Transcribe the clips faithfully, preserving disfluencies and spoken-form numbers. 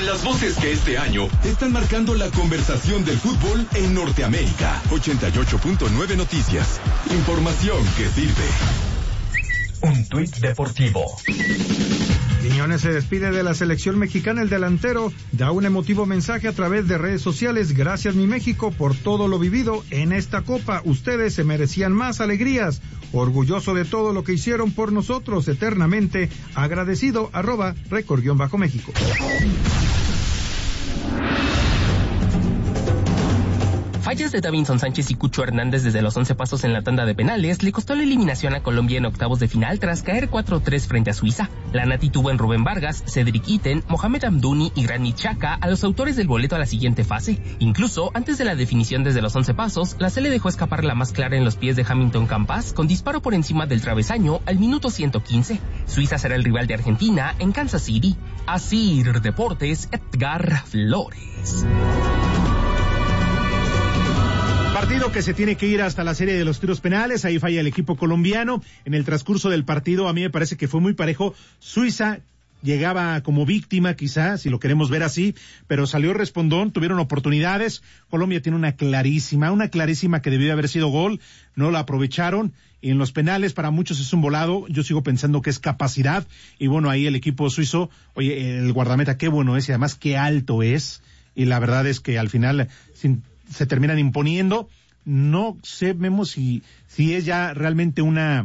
con las voces que este año están marcando la conversación del fútbol en Norteamérica. ochenta y ocho punto nueve Noticias. Información que sirve. Un tuit deportivo. Quiñones se despide de la selección mexicana. El delantero da un emotivo mensaje a través de redes sociales. Gracias, mi México, por todo lo vivido en esta Copa. Ustedes se merecían más alegrías. Orgulloso de todo lo que hicieron por nosotros. Eternamente agradecido. Arroba Récord-México. Fallas de Davinson Sánchez y Cucho Hernández desde los once pasos en la tanda de penales le costó la eliminación a Colombia en octavos de final tras caer cuatro tres frente a Suiza. La Nati tuvo en Rubén Vargas, Cedric Itten, Mohamed Amdouni y Granit Xhaka a los autores del boleto a la siguiente fase. Incluso, antes de la definición desde los once pasos, la Sele dejó escapar la más clara en los pies de Hamilton Campas con disparo por encima del travesaño al minuto ciento quince. Suiza será el rival de Argentina en Kansas City. Asir Deportes, Edgar Flores. Partido que se tiene que ir hasta la serie de los tiros penales. Ahí falla el equipo colombiano. En el transcurso del partido a mí me parece que fue muy parejo. Suiza llegaba como víctima quizás, si lo queremos ver así, pero salió respondón, tuvieron oportunidades. Colombia tiene una clarísima, una clarísima que debió haber sido gol, no la aprovecharon. Y en los penales para muchos es un volado, yo sigo pensando que es capacidad. Y bueno, ahí el equipo suizo, oye, el guardameta qué bueno es y además qué alto es. Y la verdad es que al final sin, se terminan imponiendo. No sabemos si, si es ya realmente una,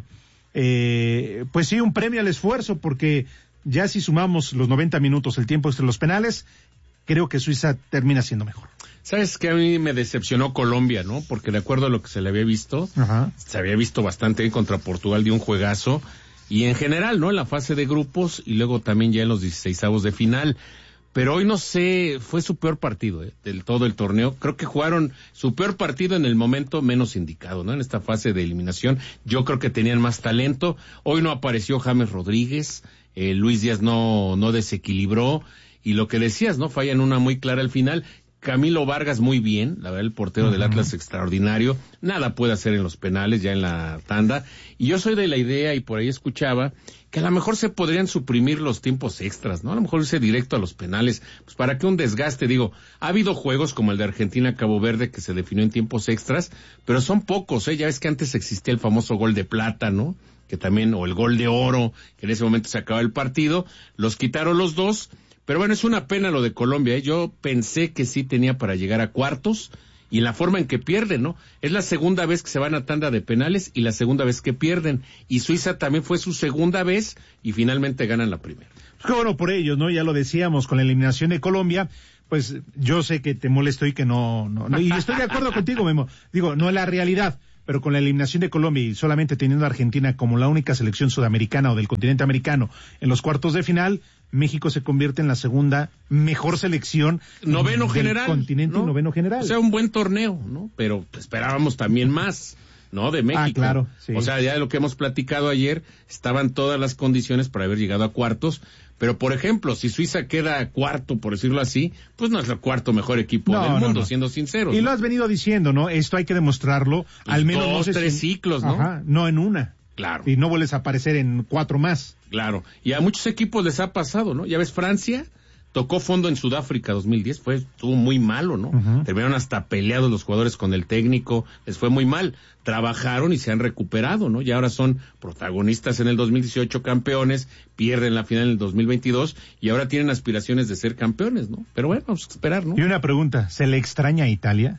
eh, pues sí, un premio al esfuerzo, porque ya si sumamos los noventa minutos, el tiempo entre los penales, creo que Suiza termina siendo mejor. Sabes que a mí me decepcionó Colombia, ¿no? Porque de acuerdo a lo que se le había visto, Ajá. se había visto bastante bien contra Portugal, de un juegazo, y en general, ¿no? En la fase de grupos, y luego también ya en los dieciseisavos de final. Pero hoy no sé, fue su peor partido, ¿eh? Del todo el torneo. Creo que jugaron su peor partido en el momento menos indicado, ¿no? En esta fase de eliminación. Yo creo que tenían más talento. Hoy no apareció James Rodríguez, eh, Luis Díaz no, no desequilibró. Y lo que decías, ¿no? Fallan una muy clara al final. Camilo Vargas muy bien, la verdad el portero uh-huh. del Atlas extraordinario. Nada puede hacer en los penales, ya en la tanda. Y yo soy de la idea, y por ahí escuchaba, que a lo mejor se podrían suprimir los tiempos extras, ¿no? A lo mejor irse directo a los penales, pues para que un desgaste, digo, ha habido juegos como el de Argentina-Cabo Verde que se definió en tiempos extras, pero son pocos, ¿eh? Ya ves que antes existía el famoso gol de plata, ¿no? Que también, o el gol de oro, que en ese momento se acaba el partido, los quitaron los dos, pero bueno, es una pena lo de Colombia, ¿eh? Yo pensé que sí tenía para llegar a cuartos, y la forma en que pierden, ¿no? Es la segunda vez que se van a tanda de penales y la segunda vez que pierden. Y Suiza también fue su segunda vez y finalmente ganan la primera. Pues qué bueno por ellos, ¿no? Ya lo decíamos con la eliminación de Colombia. Pues yo sé que te molesto y que no, no, no y estoy de acuerdo contigo, Memo. Digo, no es la realidad, pero con la eliminación de Colombia y solamente teniendo a Argentina como la única selección sudamericana o del continente americano en los cuartos de final, México se convierte en la segunda mejor selección noveno del general, continente, ¿no? Y noveno general. O sea, un buen torneo, ¿no? Pero esperábamos también más, ¿no? De México. Ah, claro, sí. O sea, ya de lo que hemos platicado ayer, estaban todas las condiciones para haber llegado a cuartos. Pero, por ejemplo, si Suiza queda cuarto, por decirlo así, pues no es el cuarto mejor equipo no, del mundo, no, no. siendo sinceros. Y ¿no? lo has venido diciendo, ¿no? Esto hay que demostrarlo, y al menos dos, no sé tres si... ciclos, ¿no? Ajá, no en una. Claro. Y no vuelves a aparecer en cuatro más. Claro. Y a muchos equipos les ha pasado, ¿no? Ya ves, Francia tocó fondo en Sudáfrica dos mil diez, fue, estuvo muy malo, ¿no? Uh-huh. Terminaron hasta peleados los jugadores con el técnico, les fue muy mal. Trabajaron y se han recuperado, ¿no? Y ahora son protagonistas en el dos mil dieciocho, campeones, pierden la final en el dos mil veintidós y ahora tienen aspiraciones de ser campeones, ¿no? Pero bueno, vamos a esperar, ¿no? Y una pregunta, ¿se le extraña a Italia?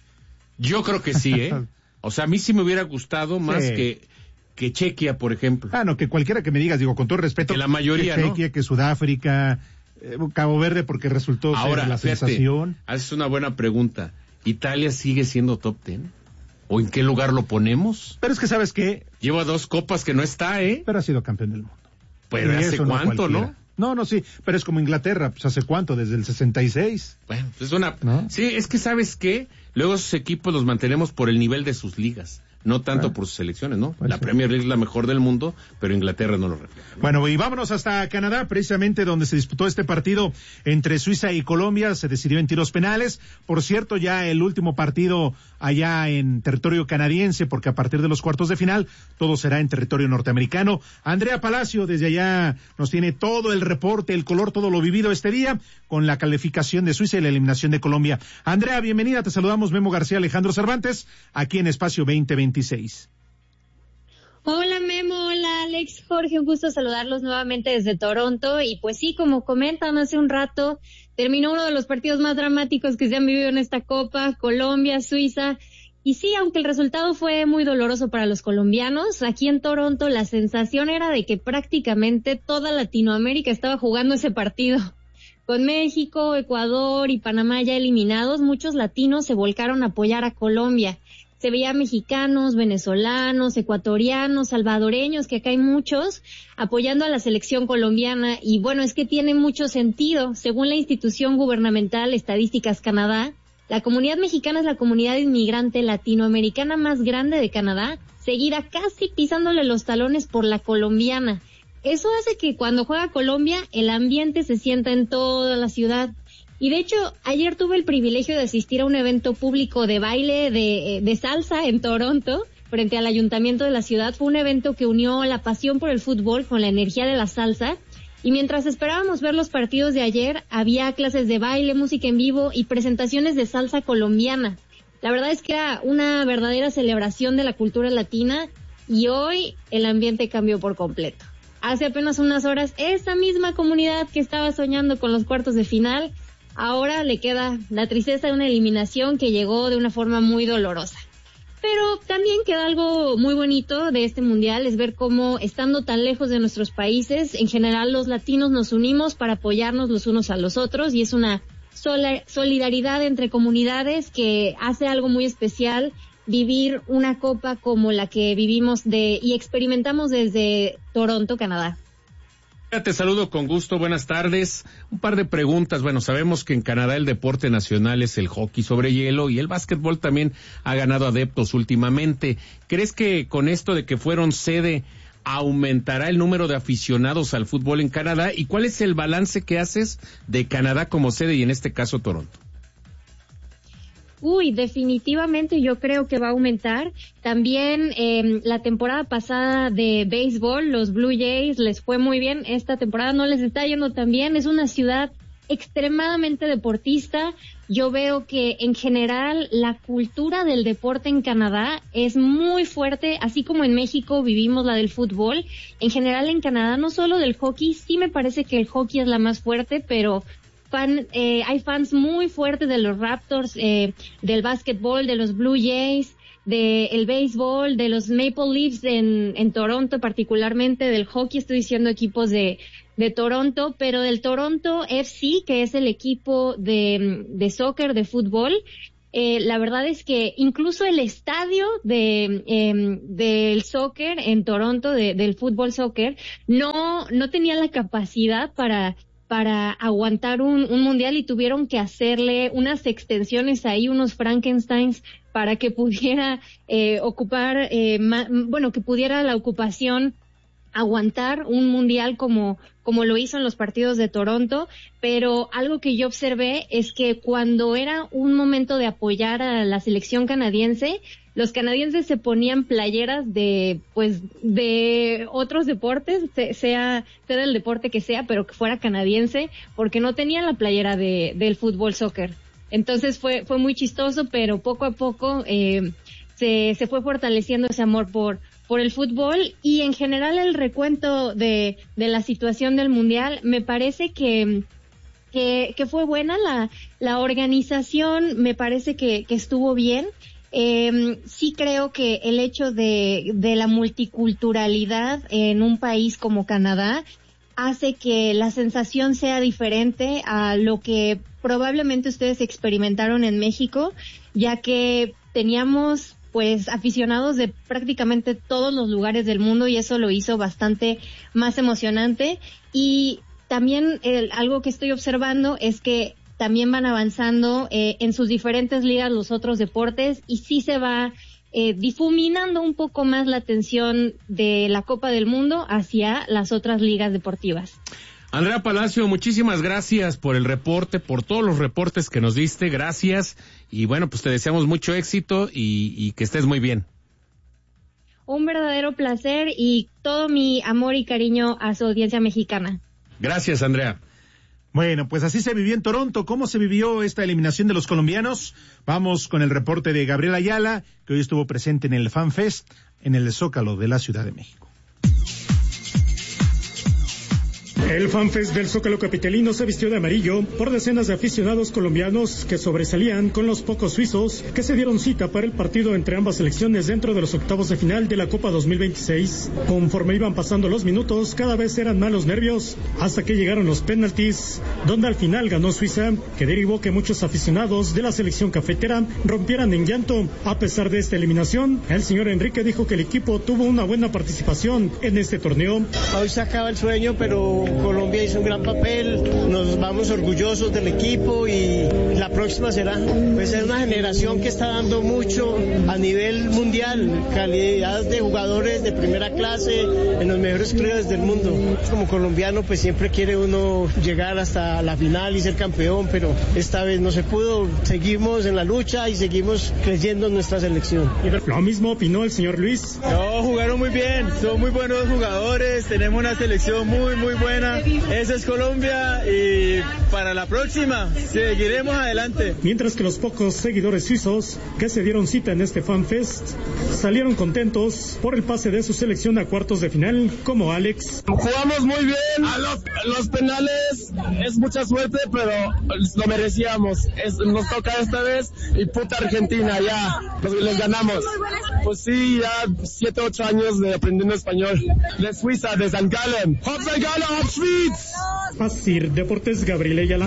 Yo creo que sí, ¿eh? O sea, a mí sí me hubiera gustado más sí. que... que Chequia, por ejemplo. Ah, no, que cualquiera que me digas, digo, con todo respeto. Que la mayoría, que Chequia, ¿no? Que Sudáfrica, eh, Cabo Verde, porque resultó ahora, ser la fíjate, sensación. Haces una buena pregunta. ¿Italia sigue siendo top ten? ¿O en qué lugar lo ponemos? Pero es que, ¿sabes qué? Lleva dos copas que no está, ¿eh? Pero ha sido campeón del mundo. Pero ¿hace cuánto, no? no? No, no, sí, pero es como Inglaterra, pues ¿hace cuánto? Desde el sesenta y seis. Bueno, es una... ¿No? Sí, es que ¿sabes qué? Luego esos equipos los mantenemos por el nivel de sus ligas. no tanto ah. por sus selecciones, ¿no? Pues la sí. Premier League es la mejor del mundo, pero Inglaterra no lo refleja, ¿no? Bueno, y vámonos hasta Canadá, precisamente donde se disputó este partido entre Suiza y Colombia, se decidió en tiros penales. Por cierto, ya el último partido allá en territorio canadiense, porque a partir de los cuartos de final, todo será en territorio norteamericano. Andrea Palacio, desde allá, nos tiene todo el reporte, el color, todo lo vivido este día, con la calificación de Suiza y la eliminación de Colombia. Andrea, bienvenida, te saludamos Memo García, Alejandro Cervantes, aquí en Espacio veinte veintiséis. Hola Memo, hola Alex, Jorge, un gusto saludarlos nuevamente desde Toronto. Y pues sí, como comentan hace un rato, terminó uno de los partidos más dramáticos que se han vivido en esta Copa, Colombia, Suiza. Y sí, aunque el resultado fue muy doloroso para los colombianos, aquí en Toronto la sensación era de que prácticamente toda Latinoamérica estaba jugando ese partido. Con México, Ecuador y Panamá ya eliminados, muchos latinos se volcaron a apoyar a Colombia. Se veía mexicanos, venezolanos, ecuatorianos, salvadoreños, que acá hay muchos, apoyando a la selección colombiana. Y bueno, es que tiene mucho sentido. Según la institución gubernamental Estadísticas Canadá, la comunidad mexicana es la comunidad inmigrante latinoamericana más grande de Canadá, seguida casi pisándole los talones por la colombiana. Eso hace que cuando juega Colombia, el ambiente se sienta en toda la ciudad. Y de hecho, ayer tuve el privilegio de asistir a un evento público de baile de, de salsa en Toronto, frente al ayuntamiento de la ciudad. Fue un evento que unió la pasión por el fútbol con la energía de la salsa. Y mientras esperábamos ver los partidos de ayer, había clases de baile, música en vivo y presentaciones de salsa colombiana. La verdad es que era una verdadera celebración de la cultura latina y hoy el ambiente cambió por completo. Hace apenas unas horas, esa misma comunidad que estaba soñando con los cuartos de final, ahora le queda la tristeza de una eliminación que llegó de una forma muy dolorosa. Pero también queda algo muy bonito de este mundial, es ver cómo, estando tan lejos de nuestros países, en general los latinos nos unimos para apoyarnos los unos a los otros, y es una solidaridad entre comunidades que hace algo muy especial vivir una copa como la que vivimos de y experimentamos desde Toronto, Canadá. Te saludo con gusto, buenas tardes. Un par de preguntas. Bueno, sabemos que en Canadá el deporte nacional es el hockey sobre hielo y el básquetbol también ha ganado adeptos últimamente. ¿Crees que con esto de que fueron sede aumentará el número de aficionados al fútbol en Canadá? ¿Y cuál es el balance que haces de Canadá como sede y en este caso Toronto? Uy, definitivamente yo creo que va a aumentar. También eh, la temporada pasada de béisbol, los Blue Jays les fue muy bien. Esta temporada no les está yendo tan bien. Es una ciudad extremadamente deportista. Yo veo que en general la cultura del deporte en Canadá es muy fuerte, así como en México vivimos la del fútbol. En general en Canadá no solo del hockey, sí me parece que el hockey es la más fuerte, pero Fan, eh, hay fans muy fuertes de los Raptors, eh, del básquetbol, de los Blue Jays, del béisbol, de los Maple Leafs en, en Toronto particularmente, del hockey, estoy diciendo equipos de, de Toronto, pero del Toronto F C, que es el equipo de, de soccer, de fútbol. Eh, la verdad es que incluso el estadio de eh, del soccer en Toronto, de, del fútbol soccer, no, no tenía la capacidad para para aguantar un, un mundial y tuvieron que hacerle unas extensiones ahí, unos Frankensteins, para que pudiera eh, ocupar, eh, ma, bueno, que pudiera la ocupación aguantar un mundial como como lo hizo en los partidos de Toronto. Pero algo que yo observé es que cuando era un momento de apoyar a la selección canadiense, los canadienses se ponían playeras de, pues, de otros deportes, sea, sea el deporte que sea, pero que fuera canadiense, porque no tenían la playera de, del fútbol soccer. Entonces fue, fue muy chistoso, pero poco a poco, eh, se, se fue fortaleciendo ese amor por, por el fútbol. Y en general el recuento de, de la situación del mundial, me parece que, que, que fue buena la, la organización, me parece que, que estuvo bien. Eh, sí creo que el hecho de, de la multiculturalidad en un país como Canadá hace que la sensación sea diferente a lo que probablemente ustedes experimentaron en México, ya que teníamos pues aficionados de prácticamente todos los lugares del mundo y eso lo hizo bastante más emocionante. Y también el, algo que estoy observando es que también van avanzando eh, en sus diferentes ligas los otros deportes y sí se va eh, difuminando un poco más la atención de la Copa del Mundo hacia las otras ligas deportivas. Andrea Palacio, muchísimas gracias por el reporte, por todos los reportes que nos diste, gracias, y bueno, pues te deseamos mucho éxito y, y que estés muy bien. Un verdadero placer y todo mi amor y cariño a su audiencia mexicana. Gracias, Andrea. Bueno, pues así se vivió en Toronto. ¿Cómo se vivió esta eliminación de los colombianos? Vamos con el reporte de Gabriel Ayala, que hoy estuvo presente en el Fan Fest en el Zócalo de la Ciudad de México. El FanFest del Zócalo capitalino se vistió de amarillo por decenas de aficionados colombianos que sobresalían con los pocos suizos que se dieron cita para el partido entre ambas selecciones dentro de los octavos de final de la Copa dos mil veintiséis. Conforme iban pasando los minutos, cada vez eran más los nervios hasta que llegaron los penaltis, donde al final ganó Suiza, que derivó que muchos aficionados de la selección cafetera rompieran en llanto. A pesar de esta eliminación, el señor Enrique dijo que el equipo tuvo una buena participación en este torneo. Hoy se acaba el sueño, pero Colombia hizo un gran papel, nos vamos orgullosos del equipo y la próxima será, pues es una generación que está dando mucho a nivel mundial, calidad de jugadores de primera clase en los mejores clubes del mundo. Como colombiano pues siempre quiere uno llegar hasta la final y ser campeón, pero esta vez no se pudo, seguimos en la lucha y seguimos creciendo en nuestra selección. Lo mismo opinó el señor Luis. No, jugaron muy bien, son muy buenos jugadores, tenemos una selección muy muy buena. Esa es Colombia y para la próxima seguiremos adelante. Mientras que los pocos seguidores suizos que se dieron cita en este FanFest salieron contentos por el pase de su selección a cuartos de final, como Alex. Jugamos muy bien, a los, los penales es mucha suerte, pero lo merecíamos. Es, nos toca esta vez y puta Argentina, ya, los, les ganamos. Pues sí, ya siete, ocho años de aprendiendo español. De Suiza, de San Gallen. ¡Hop San Gallen, hop Schweiz! Así, Deportes, Gabriel Ayala.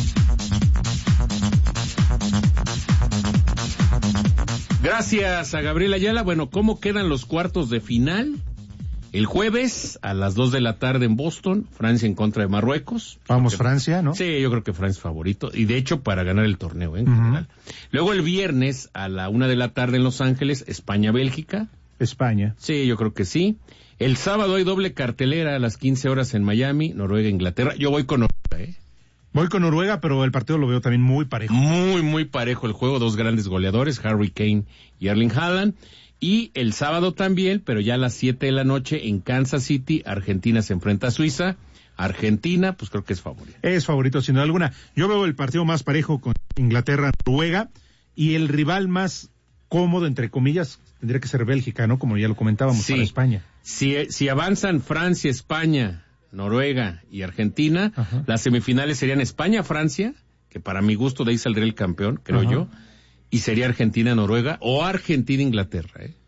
Gracias a Gabriel Ayala. Bueno, ¿cómo quedan los cuartos de final? El jueves a las dos de la tarde en Boston, Francia en contra de Marruecos. Vamos Francia, ¿no? Sí, yo creo que Francia es favorito, y de hecho para ganar el torneo, ¿eh? En uh-huh. general. Luego el viernes a la una de la tarde en Los Ángeles, España-Bélgica. España. Sí, yo creo que sí. El sábado hay doble cartelera a las quince horas en Miami, Noruega-Inglaterra. Yo voy con Noruega, ¿eh? Voy con Noruega, pero el partido lo veo también muy parejo. Muy, muy parejo el juego, dos grandes goleadores, Harry Kane y Erling Haaland. Y el sábado también, pero ya a las siete de la noche en Kansas City, Argentina se enfrenta a Suiza. Argentina, pues creo que es favorito. Es favorito, sin duda alguna. Yo veo el partido más parejo con Inglaterra-Noruega y el rival más cómodo, entre comillas, tendría que ser Bélgica, ¿no? Como ya lo comentábamos, sí. Para España. Si, si avanzan Francia, España, Noruega y Argentina, ajá, las semifinales serían España-Francia, que para mi gusto de ahí saldría el campeón, creo ajá. yo, y sería Argentina-Noruega o Argentina-Inglaterra, ¿eh?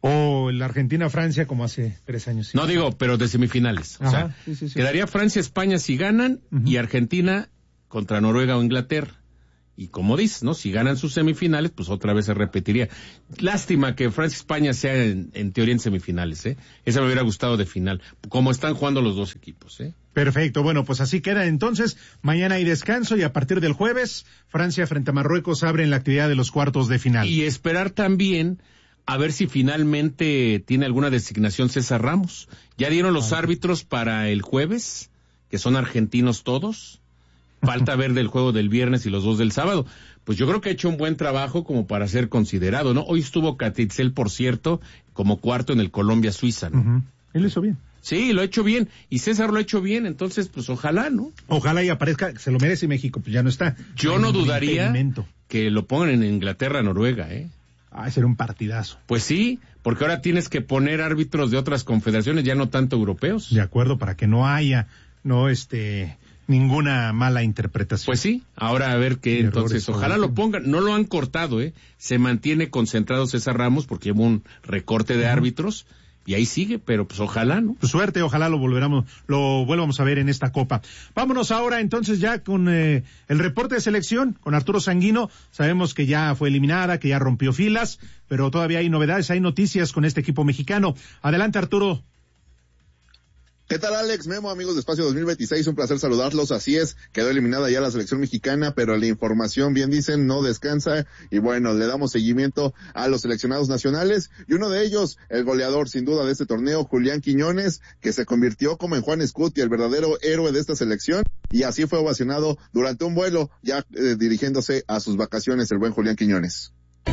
O la Argentina-Francia como hace tres años. Sí. No digo, pero de semifinales. Ajá, o sea, sí, sí, sí. Quedaría Francia-España si ganan uh-huh. y Argentina contra Noruega o Inglaterra. Y como dices, ¿no? Si ganan sus semifinales, pues otra vez se repetiría. Lástima que Francia-España sea en, en teoría en semifinales, ¿eh? Esa me hubiera gustado de final, como están jugando los dos equipos, ¿eh? Perfecto, bueno, pues así queda entonces. Mañana hay descanso y a partir del jueves, Francia frente a Marruecos abren la actividad de los cuartos de final. Y esperar también a ver si finalmente tiene alguna designación César Ramos. Ya dieron los ah. árbitros para el jueves, que son argentinos todos. Falta ver del juego del viernes y los dos del sábado. Pues yo creo que ha hecho un buen trabajo como para ser considerado, ¿no? Hoy estuvo Catitzel, por cierto, como cuarto en el Colombia-Suiza, ¿no? Uh-huh. Él lo hizo bien. Sí, lo ha hecho bien. Y César lo ha hecho bien, entonces, pues ojalá, ¿no? Ojalá y aparezca, se lo merece México, pues ya no está. Yo no dudaría que lo pongan en Inglaterra-Noruega, ¿eh? Ah, será un partidazo. Pues sí, porque ahora tienes que poner árbitros de otras confederaciones, ya no tanto europeos. De acuerdo, para que no haya, no, este... ninguna mala interpretación. Pues sí, ahora a ver qué, entonces, ojalá lo pongan, no lo han cortado, ¿eh? Se mantiene concentrado César Ramos porque lleva un recorte de uh-huh. árbitros y ahí sigue, pero pues ojalá, ¿no? Pues suerte, ojalá lo volveramos, lo vuelvamos a ver en esta Copa. Vámonos ahora entonces ya con eh, el reporte de selección, con Arturo Sanguino. Sabemos que ya fue eliminada, que ya rompió filas, pero todavía hay novedades, hay noticias con este equipo mexicano. Adelante, Arturo. ¿Qué tal, Alex? Memo, amigos de Espacio dos mil veintiséis, un placer saludarlos. Así es, quedó eliminada ya la selección mexicana, pero la información, bien dicen, no descansa. Y bueno, le damos seguimiento a los seleccionados nacionales. Y uno de ellos, el goleador sin duda de este torneo, Julián Quiñones, que se convirtió como en Juan Escuti, el verdadero héroe de esta selección. Y así fue ovacionado durante un vuelo, ya eh, dirigiéndose a sus vacaciones, el buen Julián Quiñones.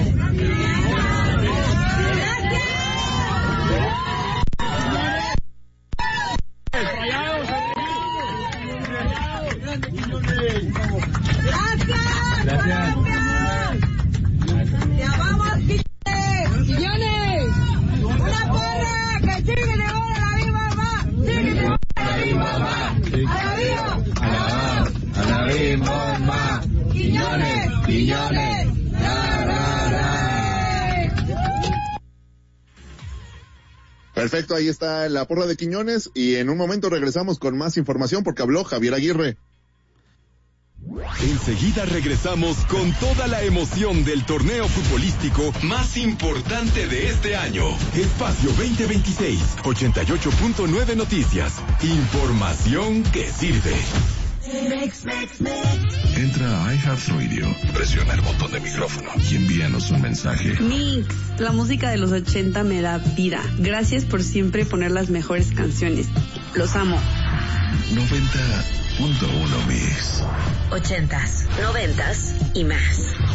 Gracias. Ya vamos, Quiñones. Una porra, que sigue de bola la misma va. Sigue de bola la misma va. A la viva. A la a la misma va. Quiñones, Quiñones. La, la, la. Perfecto, ahí está la porra de Quiñones y en un momento regresamos con más información porque habló Javier Aguirre. Enseguida regresamos con toda la emoción del torneo futbolístico más importante de este año. Espacio veinte veintiséis, ochenta y ocho punto nueve Noticias. Información que sirve. Entra a iHeartRadio, presiona el botón de micrófono y envíanos un mensaje. Mix, la música de los ochenta me da vida. Gracias por siempre poner las mejores canciones. Los amo. noventa punto uno Mix. Ochentas, noventas y más.